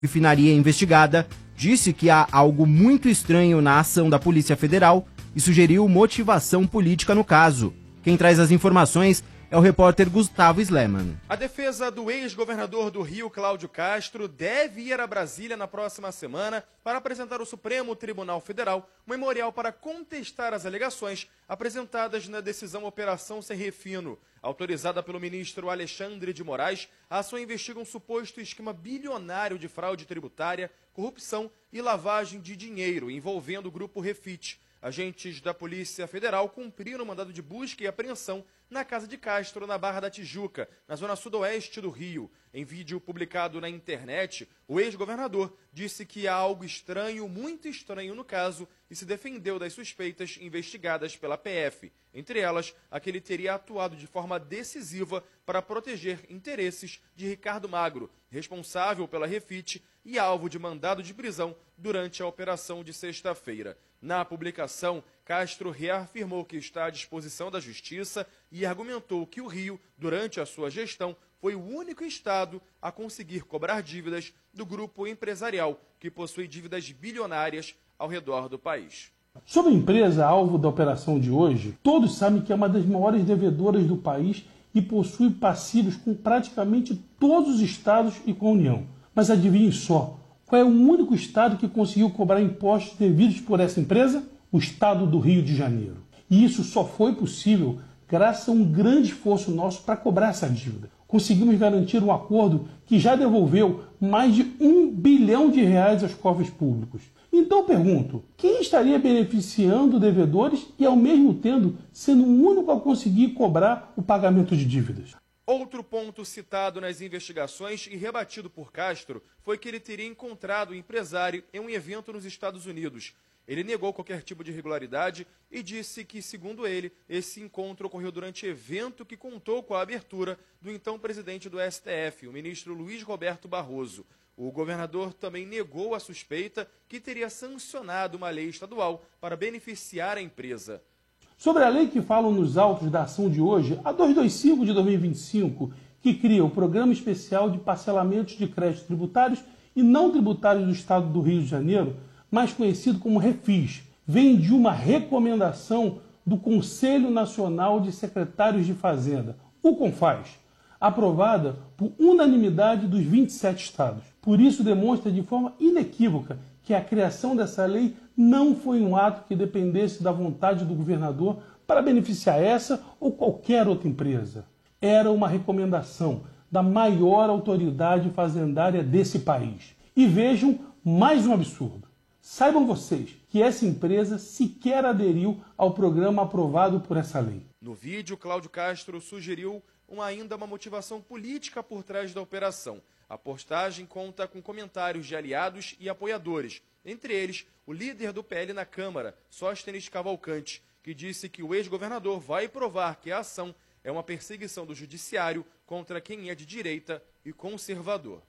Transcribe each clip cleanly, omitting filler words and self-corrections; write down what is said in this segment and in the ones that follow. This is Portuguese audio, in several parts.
refinaria investigada disse que há algo muito estranho na ação da Polícia Federal e sugeriu motivação política no caso. Quem traz as informações é o repórter Gustavo Sleman. A defesa do ex-governador do Rio, Cláudio Castro, deve ir a Brasília na próxima semana para apresentar ao Supremo Tribunal Federal um memorial para contestar as alegações apresentadas na decisão Operação Serrefino. Autorizada pelo ministro Alexandre de Moraes, a ação investiga um suposto esquema bilionário de fraude tributária, corrupção e lavagem de dinheiro envolvendo o grupo Refit. Agentes da Polícia Federal cumpriram o mandado de busca e apreensão na casa de Castro, na Barra da Tijuca, na zona sudoeste do Rio. Em vídeo publicado na internet, o ex-governador disse que há algo estranho, muito estranho no caso, e se defendeu das suspeitas investigadas pela PF. Entre elas, a que ele teria atuado de forma decisiva para proteger interesses de Ricardo Magro, responsável pela Refit e alvo de mandado de prisão durante a operação de sexta-feira. Na publicação, Castro reafirmou que está à disposição da Justiça e argumentou que o Rio, durante a sua gestão, foi o único estado a conseguir cobrar dívidas do grupo empresarial, que possui dívidas bilionárias ao redor do país. Sobre a empresa alvo da operação de hoje, todos sabem que é uma das maiores devedoras do país e possui passivos com praticamente todos os estados e com a União. Mas adivinhem só, qual é o único estado que conseguiu cobrar impostos devidos por essa empresa? O estado do Rio de Janeiro. E isso só foi possível graças a um grande esforço nosso para cobrar essa dívida. Conseguimos garantir um acordo que já devolveu mais de R$1 bilhão aos cofres públicos. Então eu pergunto, quem estaria beneficiando devedores e ao mesmo tempo sendo o único a conseguir cobrar o pagamento de dívidas? Outro ponto citado nas investigações e rebatido por Castro foi que ele teria encontrado o empresário em um evento nos Estados Unidos. Ele negou qualquer tipo de irregularidade e disse que, segundo ele, esse encontro ocorreu durante evento que contou com a abertura do então presidente do STF, o ministro Luiz Roberto Barroso. O governador também negou a suspeita que teria sancionado uma lei estadual para beneficiar a empresa. Sobre a lei que falam nos autos da ação de hoje, a 225 de 2025, que cria o Programa Especial de Parcelamentos de Créditos Tributários e Não Tributários do Estado do Rio de Janeiro, mais conhecido como Refis, vem de uma recomendação do Conselho Nacional de Secretários de Fazenda, o CONFAZ, aprovada por unanimidade dos 27 estados. Por isso demonstra de forma inequívoca que a criação dessa lei não foi um ato que dependesse da vontade do governador para beneficiar essa ou qualquer outra empresa. Era uma recomendação da maior autoridade fazendária desse país. E vejam mais um absurdo. Saibam vocês que essa empresa sequer aderiu ao programa aprovado por essa lei. No vídeo, Cláudio Castro sugeriu ainda uma motivação política por trás da operação. A postagem conta com comentários de aliados e apoiadores, entre eles o líder do PL na Câmara, Sóstenes Cavalcante, que disse que o ex-governador vai provar que a ação é uma perseguição do judiciário contra quem é de direita e conservador.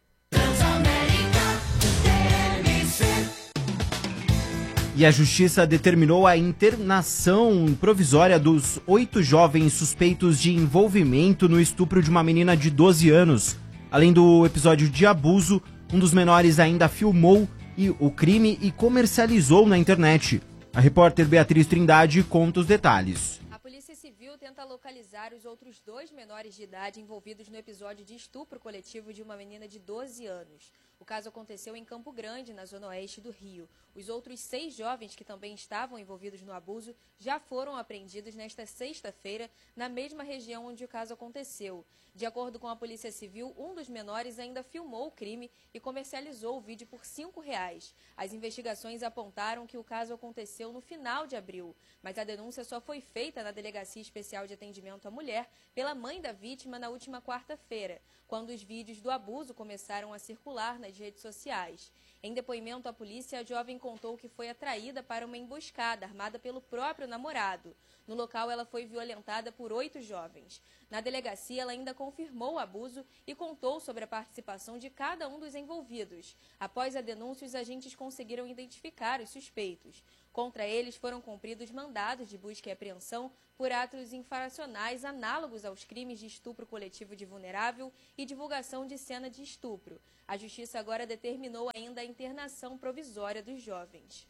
E a Justiça determinou a internação provisória dos 8 jovens suspeitos de envolvimento no estupro de uma menina de 12 anos. Além do episódio de abuso, um dos menores ainda filmou o crime e comercializou na internet. A repórter Beatriz Trindade conta os detalhes. A Polícia Civil tenta localizar os outros 2 menores de idade envolvidos no episódio de estupro coletivo de uma menina de 12 anos. O caso aconteceu em Campo Grande, na zona oeste do Rio. Os outros 6 jovens que também estavam envolvidos no abuso já foram apreendidos nesta sexta-feira, na mesma região onde o caso aconteceu. De acordo com a Polícia Civil, um dos menores ainda filmou o crime e comercializou o vídeo por R$5. As investigações apontaram que o caso aconteceu no final de abril, mas a denúncia só foi feita na Delegacia Especial de Atendimento à Mulher pela mãe da vítima na última quarta-feira, quando os vídeos do abuso começaram a circular nas redes sociais. Em depoimento à polícia, a jovem contou que foi atraída para uma emboscada armada pelo próprio namorado. No local, ela foi violentada por 8 jovens. Na delegacia, ela ainda confirmou o abuso e contou sobre a participação de cada um dos envolvidos. Após a denúncia, os agentes conseguiram identificar os suspeitos. Contra eles foram cumpridos mandados de busca e apreensão por atos infracionais análogos aos crimes de estupro coletivo de vulnerável e divulgação de cena de estupro. A Justiça agora determinou ainda a internação provisória dos jovens.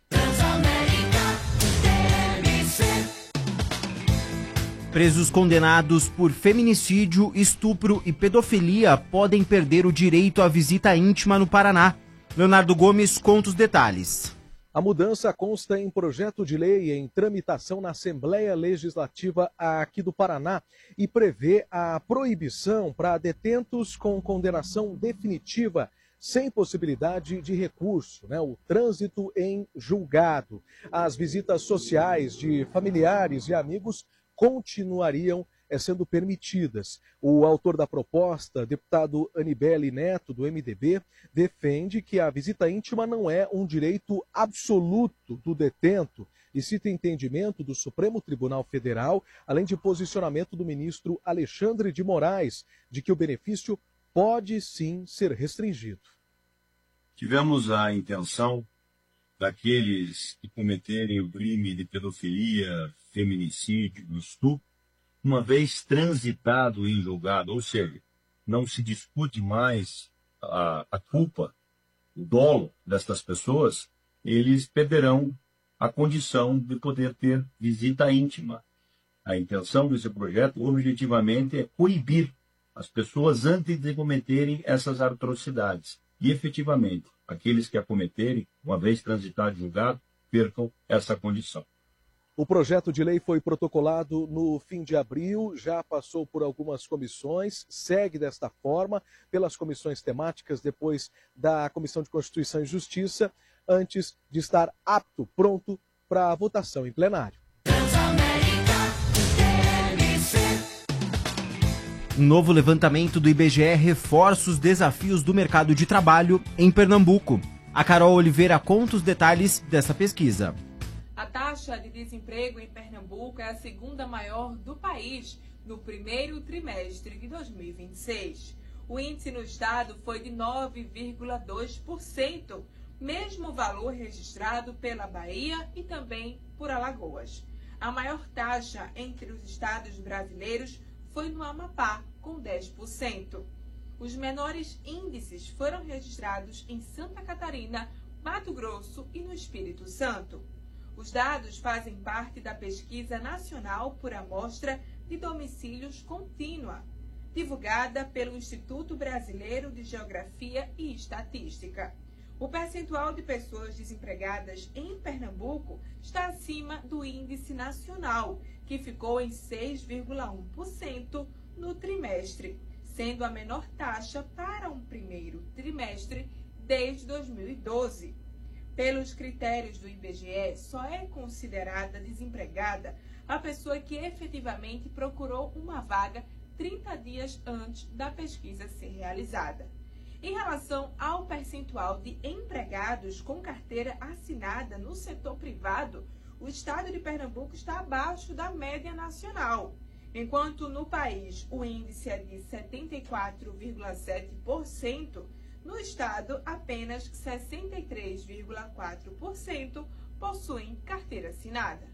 Presos condenados por feminicídio, estupro e pedofilia podem perder o direito à visita íntima no Paraná. Leonardo Gomes conta os detalhes. A mudança consta em projeto de lei em tramitação na Assembleia Legislativa aqui do Paraná e prevê a proibição para detentos com condenação definitiva, sem possibilidade de recurso, o trânsito em julgado. As visitas sociais de familiares e amigos continuariam sendo permitidas. O autor da proposta, deputado Anibele Neto, do MDB, defende que a visita íntima não é um direito absoluto do detento e cita entendimento do Supremo Tribunal Federal, além de posicionamento do ministro Alexandre de Moraes, de que o benefício pode sim ser restringido. Tivemos a intenção daqueles que cometerem o crime de pedofilia, feminicídio, estupro, uma vez transitado em julgado, ou seja, não se discute mais a culpa, o dolo destas pessoas, eles perderão a condição de poder ter visita íntima. A intenção desse projeto, objetivamente, é coibir as pessoas antes de cometerem essas atrocidades. E, efetivamente, aqueles que a cometerem, uma vez transitado em julgado, percam essa condição. O projeto de lei foi protocolado no fim de abril, já passou por algumas comissões, segue desta forma pelas comissões temáticas, depois da Comissão de Constituição e Justiça, antes de estar apto, pronto para a votação em plenário. Um novo levantamento do IBGE reforça os desafios do mercado de trabalho em Pernambuco. A Carol Oliveira conta os detalhes dessa pesquisa. A taxa de desemprego em Pernambuco é a segunda maior do país no primeiro trimestre de 2026. O índice no estado foi de 9,2%, mesmo valor registrado pela Bahia e também por Alagoas. A maior taxa entre os estados brasileiros foi no Amapá, com 10%. Os menores índices foram registrados em Santa Catarina, Mato Grosso e no Espírito Santo. Os dados fazem parte da Pesquisa Nacional por Amostra de Domicílios Contínua, divulgada pelo Instituto Brasileiro de Geografia e Estatística. O percentual de pessoas desempregadas em Pernambuco está acima do índice nacional, que ficou em 6,1% no trimestre, sendo a menor taxa para um primeiro trimestre desde 2012. Pelos critérios do IBGE, só é considerada desempregada a pessoa que efetivamente procurou uma vaga 30 dias antes da pesquisa ser realizada. Em relação ao percentual de empregados com carteira assinada no setor privado, o estado de Pernambuco está abaixo da média nacional. Enquanto no país o índice é de 74,7%, no estado apenas 63,4% possuem carteira assinada.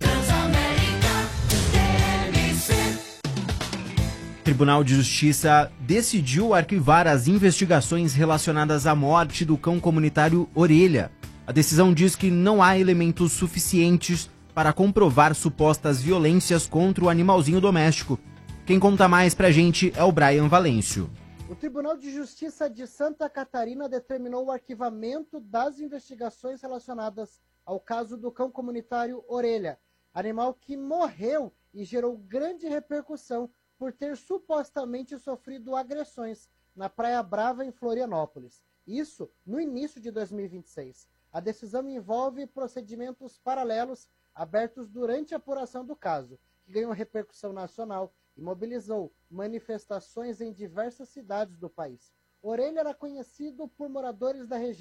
O Tribunal de Justiça decidiu arquivar as investigações relacionadas à morte do cão comunitário Orelha. A decisão diz que não há elementos suficientes para comprovar supostas violências contra o animalzinho doméstico. Quem conta mais pra gente é o Brian Valêncio. O Tribunal de Justiça de Santa Catarina determinou o arquivamento das investigações relacionadas ao caso do cão comunitário Orelha, animal que morreu e gerou grande repercussão por ter supostamente sofrido agressões na Praia Brava, em Florianópolis. Isso no início de 2026. A decisão envolve procedimentos paralelos abertos durante a apuração do caso, que ganhou repercussão nacional e mobilizou manifestações em diversas cidades do país. Orelha era conhecido por moradores da região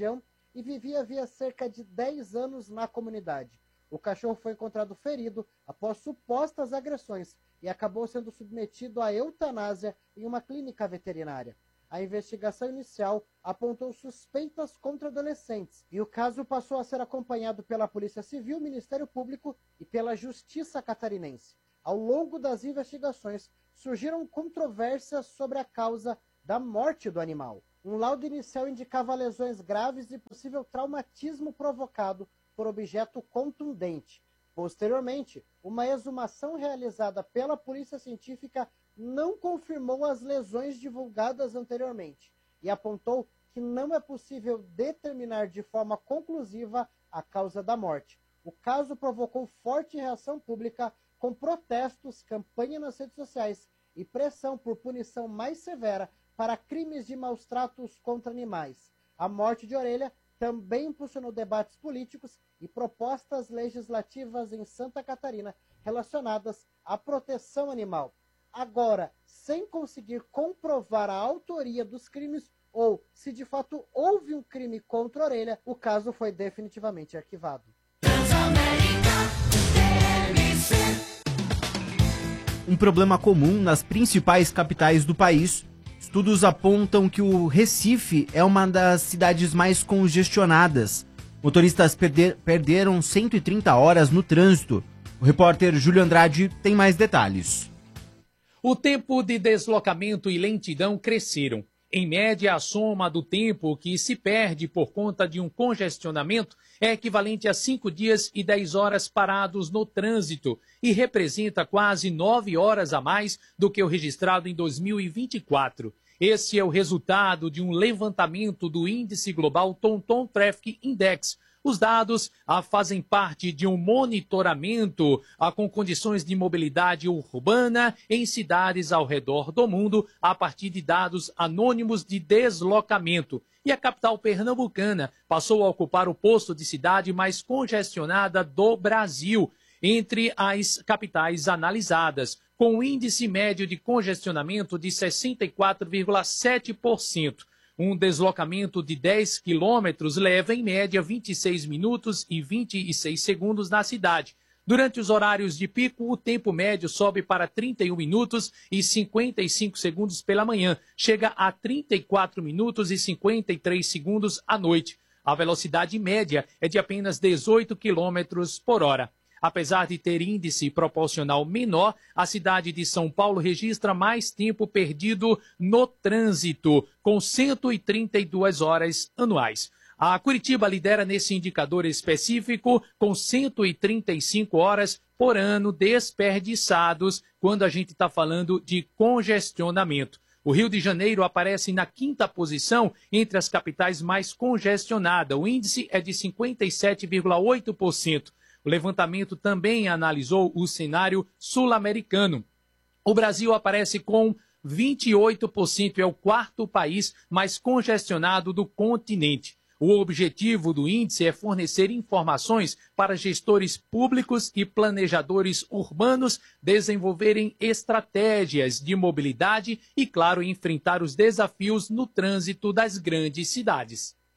e vivia havia cerca de 10 anos na comunidade. O cachorro foi encontrado ferido após supostas agressões e acabou sendo submetido à eutanásia em uma clínica veterinária. A investigação inicial apontou suspeitas contra adolescentes e o caso passou a ser acompanhado pela Polícia Civil, Ministério Público e pela Justiça Catarinense. Ao longo das investigações, surgiram controvérsias sobre a causa da morte do animal. Um laudo inicial indicava lesões graves e possível traumatismo provocado por objeto contundente. Posteriormente, uma exumação realizada pela Polícia Científica não confirmou as lesões divulgadas anteriormente e apontou que não é possível determinar de forma conclusiva a causa da morte. O caso provocou forte reação pública, com protestos, campanha nas redes sociais e pressão por punição mais severa para crimes de maus tratos contra animais. A morte de Orelha também impulsionou debates políticos e propostas legislativas em Santa Catarina relacionadas à proteção animal. Agora, sem conseguir comprovar a autoria dos crimes ou se de fato houve um crime contra Orelha, o caso foi definitivamente arquivado. Um problema comum nas principais capitais do país. Estudos apontam que o Recife é uma das cidades mais congestionadas. Motoristas perderam 130 horas no trânsito. O repórter Júlio Andrade tem mais detalhes. O tempo de deslocamento e lentidão cresceram. Em média, a soma do tempo que se perde por conta de um congestionamento é equivalente a 5 dias e 10 horas parados no trânsito e representa quase 9 horas a mais do que o registrado em 2024. Esse é o resultado de um levantamento do índice global TomTom Traffic Index. Os dados fazem parte de um monitoramento com condições de mobilidade urbana em cidades ao redor do mundo a partir de dados anônimos de deslocamento. E a capital pernambucana passou a ocupar o posto de cidade mais congestionada do Brasil, entre as capitais analisadas, com um índice médio de congestionamento de 64,7%. Um deslocamento de 10 quilômetros leva, em média, 26 minutos e 26 segundos na cidade. Durante os horários de pico, o tempo médio sobe para 31 minutos e 55 segundos pela manhã. Chega a 34 minutos e 53 segundos à noite. A velocidade média é de apenas 18 quilômetros por hora. Apesar de ter índice proporcional menor, a cidade de São Paulo registra mais tempo perdido no trânsito, com 132 horas anuais. A Curitiba lidera nesse indicador específico, com 135 horas por ano desperdiçados, quando a gente está falando de congestionamento. O Rio de Janeiro aparece na 5ª posição entre as capitais mais congestionadas. O índice é de 57,8%. O levantamento também analisou o cenário sul-americano. O Brasil aparece com 28%, é o 4º país mais congestionado do continente. O objetivo do índice é fornecer informações para gestores públicos e planejadores urbanos desenvolverem estratégias de mobilidade e, claro, enfrentar os desafios no trânsito das grandes cidades.